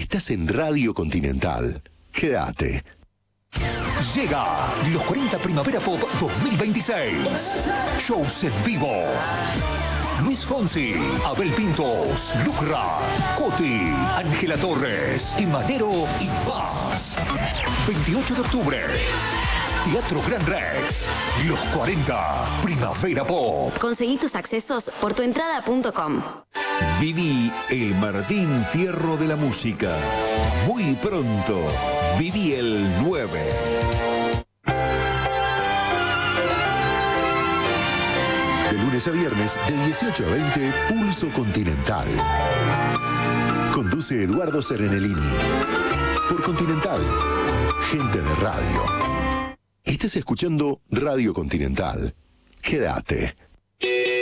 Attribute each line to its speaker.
Speaker 1: Estás en Radio Continental. Quédate.
Speaker 2: Llega los 40 Primavera Pop 2026. Shows en vivo. Luis Fonsi, Abel Pintos, Lucra, Coti, Ángela Torres, Manero y más. 28 de octubre. Teatro Gran Rex. Los 40 Primavera Pop.
Speaker 3: Conseguí tus accesos por tuentrada.com.
Speaker 4: Viví el Martín Fierro de la música. Muy pronto, viví el 9.
Speaker 1: De lunes a viernes, de 18 a 20, Pulso Continental. Conduce Eduardo Serenellini. Por Continental, gente de radio. Estás escuchando Radio Continental. Quédate.